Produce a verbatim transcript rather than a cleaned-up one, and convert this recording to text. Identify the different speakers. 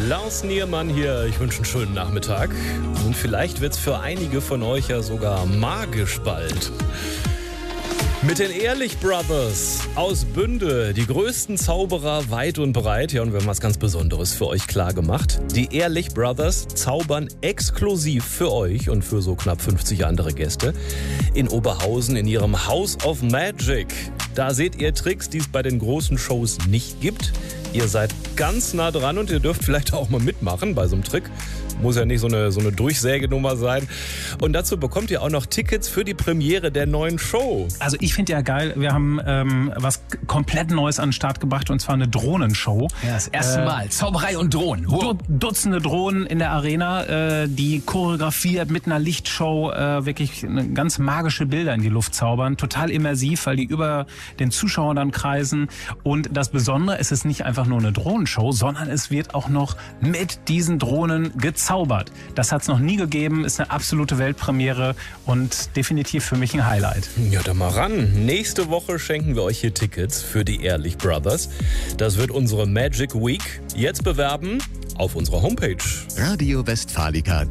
Speaker 1: Lars Niermann hier. Ich wünsche einen schönen Nachmittag. Und vielleicht wird es für einige von euch ja sogar magisch bald. Mit den Ehrlich Brothers aus Bünde, die größten Zauberer weit und breit. Ja, und wir haben was ganz Besonderes für euch klar gemacht. Die Ehrlich Brothers zaubern exklusiv für euch und für so knapp fünfzig andere Gäste in Oberhausen in ihrem House of Magic. Da seht ihr Tricks, die es bei den großen Shows nicht gibt. Ihr seid ganz nah dran und ihr dürft vielleicht auch mal mitmachen bei so einem Trick. Muss ja nicht so eine, so eine Durchsägenummer sein. Und dazu bekommt ihr auch noch Tickets für die Premiere der neuen Show.
Speaker 2: Also ich finde ja geil, wir haben ähm, was komplett Neues an den Start gebracht, und zwar eine Drohnenshow.
Speaker 3: Ja, das erste äh, Mal. Zauberei und Drohnen. Wow.
Speaker 2: Du, Dutzende Drohnen in der Arena, äh, die choreografiert mit einer Lichtshow äh, wirklich eine ganz magische Bilder in die Luft zaubern. Total immersiv, weil die über den Zuschauern dann kreisen. Und das Besondere, es ist nicht einfach nur eine Drohnenshow, sondern es wird auch noch mit diesen Drohnen gezaubert. Das hat es noch nie gegeben, ist eine absolute Weltpremiere und definitiv für mich ein Highlight.
Speaker 1: Ja, dann mal ran. Nächste Woche schenken wir euch hier Tickets für die Ehrlich Brothers. Das wird unsere Magic Week. Jetzt bewerben auf unserer Homepage.
Speaker 4: Radio Westfalica.